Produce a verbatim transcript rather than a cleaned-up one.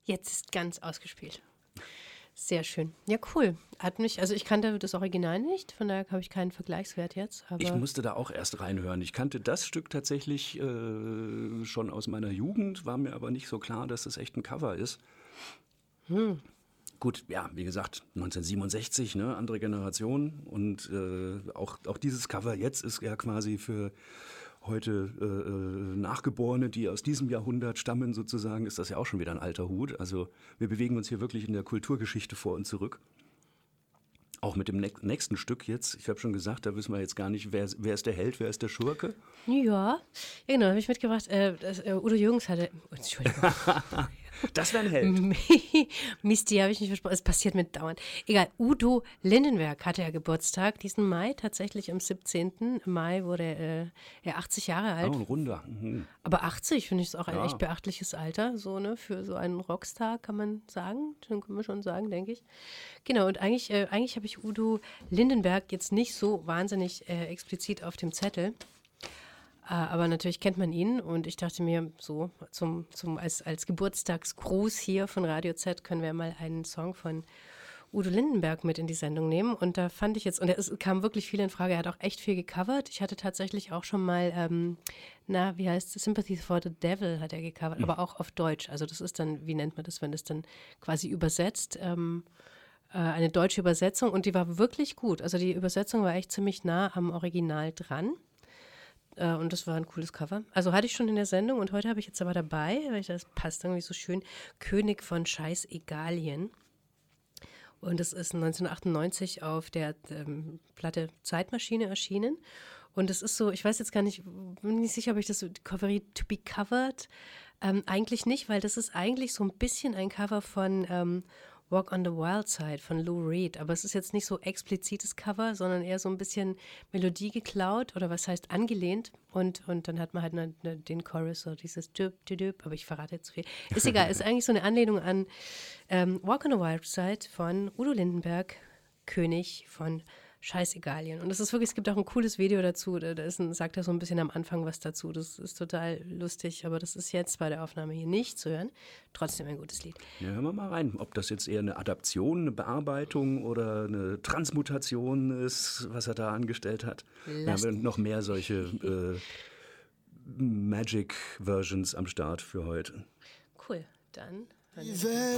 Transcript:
Jetzt ist ganz ausgespielt. Sehr schön. Ja, cool. Hat mich, also ich kannte das Original nicht, von daher habe ich keinen Vergleichswert jetzt. Aber ich musste da auch erst reinhören. Ich kannte das Stück tatsächlich äh, schon aus meiner Jugend, war mir aber nicht so klar, dass es echt ein Cover ist. Hm. Gut, ja, wie gesagt, neunzehnhundertsiebenundsechzig, ne, andere Generation. Und äh, auch, auch dieses Cover jetzt ist ja quasi für heute äh, Nachgeborene, die aus diesem Jahrhundert stammen sozusagen, ist das ja auch schon wieder ein alter Hut. Also wir bewegen uns hier wirklich in der Kulturgeschichte vor und zurück. Auch mit dem ne- nächsten Stück jetzt, ich habe schon gesagt, da wissen wir jetzt gar nicht, wer, wer ist der Held, wer ist der Schurke? Ja, ja genau, habe ich mitgebracht. Äh, das, äh, Udo Jürgens hatte, oh, Entschuldigung. Das wäre ein Held. Mist, die habe ich nicht versprochen. Es passiert mit dauernd. Egal, Udo Lindenberg hatte ja Geburtstag diesen Mai, tatsächlich am siebzehnten Mai wurde äh, er achtzig Jahre alt. Oh, ein Runder. Mhm. Aber achtzig finde ich ist auch ein Ja. echt beachtliches Alter, so ne, für so einen Rockstar kann man sagen, dann können wir schon sagen, denke ich. Genau, und eigentlich, äh, eigentlich habe ich Udo Lindenberg jetzt nicht so wahnsinnig äh, explizit auf dem Zettel. Aber natürlich kennt man ihn und ich dachte mir so, zum, zum, als, als Geburtstagsgruß hier von Radio Z können wir mal einen Song von Udo Lindenberg mit in die Sendung nehmen. Und da fand ich jetzt, und es kam wirklich viel in Frage, er hat auch echt viel gecovert. Ich hatte tatsächlich auch schon mal, ähm, na, wie heißt es, Sympathy for the Devil hat er gecovert, mhm. aber auch auf Deutsch. Also das ist dann, wie nennt man das, wenn das dann quasi übersetzt, ähm, äh, eine deutsche Übersetzung und die war wirklich gut. Also die Übersetzung war echt ziemlich nah am Original dran. Und das war ein cooles Cover. Also hatte ich schon in der Sendung und heute habe ich jetzt aber dabei, weil ich das passt irgendwie so schön, König von Scheißegalien. Und das ist neunzehnhundertachtundneunzig auf der ähm, Platte Zeitmaschine erschienen. Und es ist so, ich weiß jetzt gar nicht, bin nicht sicher, ob ich das so, Covery to be covered. Ähm, eigentlich nicht, weil das ist eigentlich so ein bisschen ein Cover von ähm, Walk on the Wild Side von Lou Reed, aber es ist jetzt nicht so explizites Cover, sondern eher so ein bisschen Melodie geklaut oder was heißt angelehnt und, und dann hat man halt ne, ne, den Chorus, so dieses Düb, Düb, Düb, aber ich verrate jetzt zu viel. Ist egal, ist eigentlich so eine Anlehnung an ähm, Walk on the Wild Side von Udo Lindenberg, König von Scheißegalien. Und es ist wirklich, es gibt auch ein cooles Video dazu, da ist ein, sagt er so ein bisschen am Anfang was dazu. Das ist total lustig, aber das ist jetzt bei der Aufnahme hier nicht zu hören. Trotzdem ein gutes Lied. Ja, hören wir mal rein, ob das jetzt eher eine Adaption, eine Bearbeitung oder eine Transmutation ist, was er da angestellt hat. Wir haben noch mehr solche äh, Magic-Versions am Start für heute. Cool, dann... Die Welt